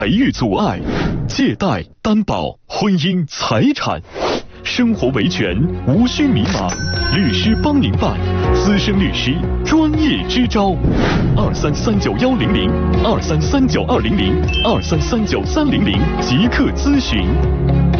培育阻碍，借贷、担保、婚姻、财产，生活维权无需迷茫，律师帮您办，资深律师专业支招，23391002339200，23393000即刻咨询。